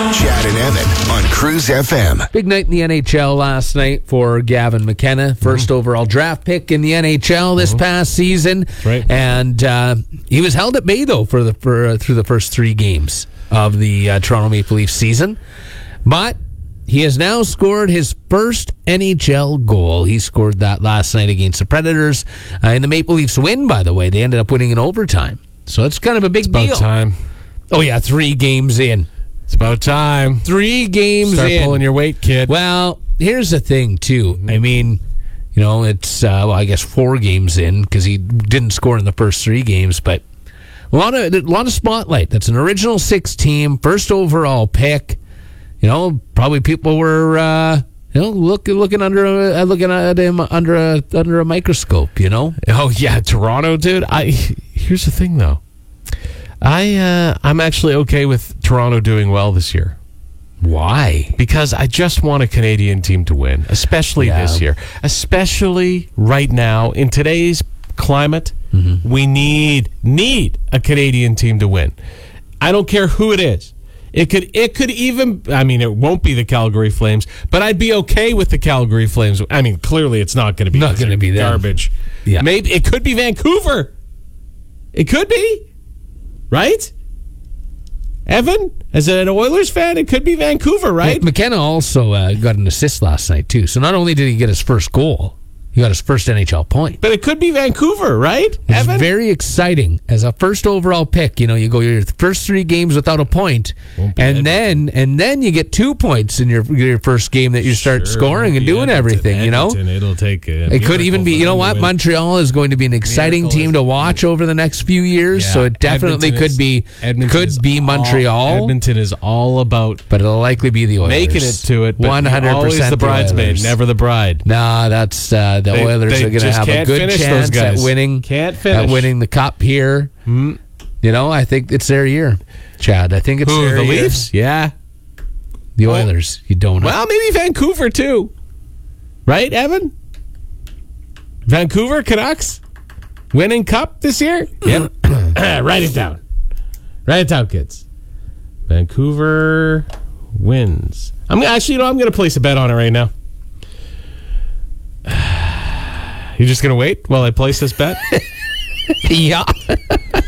Chad and Evan on Cruise FM. Big night in the NHL last night for Gavin McKenna, first overall draft pick in the NHL this past season. Right. And he was held at bay, though, through the first 3 games of the Toronto Maple Leafs season. But he has now scored his first NHL goal. He scored that last night against the Predators in the Maple Leafs win, by the way. They ended up winning in overtime. So it's kind of a big deal. About time. Oh, yeah, 3 games in. It's about time. 3 games Start in. pulling your weight, kid. Well, here's the thing, too. I mean, it's, I guess 4 games in because he didn't score in the first 3 games, but a lot of spotlight. That's an original 6 team, first overall pick. Probably people were, looking at him under a microscope. Oh yeah, Toronto, dude. Here's the thing, though. I'm actually okay with Toronto doing well this year. Why? Because I just want a Canadian team to win, especially this year. Especially right now, in today's climate, we need a Canadian team to win. I don't care who it is. It could even, it won't be the Calgary Flames, but I'd be okay with the Calgary Flames. I mean, clearly it's not going to be garbage. Yeah. Maybe it could be Vancouver. It could be. Right? Evan, as an Oilers fan, it could be Vancouver, right? McKenna also got an assist last night, too. So not only did he get his first goal, he got his first NHL point. But it could be Vancouver, right, Evan? It's very exciting. As a first overall pick, you go your first 3 games without a point, and then you get 2 points in your first game that you start scoring and doing everything, It'll take it could even be, Montreal is going to be an exciting team to watch over the next few years, so it definitely could be Montreal. Edmonton is all about, but it'll likely be the Oilers. Making it to it, 100%. Always the bridesmaid, never the bride. Nah, that's the Oilers are going to have a good chance at winning. At winning the cup here. I think it's their year, Chad. I think it's their the year. Leafs? Yeah. The Oilers. You don't know. Well, maybe Vancouver, too. Right, Evan? Vancouver Canucks? Winning cup this year? Yep. Write it down. Write it down, kids. Vancouver wins. I'm going to place a bet on it right now. You're just going to wait while I place this bet? Yeah.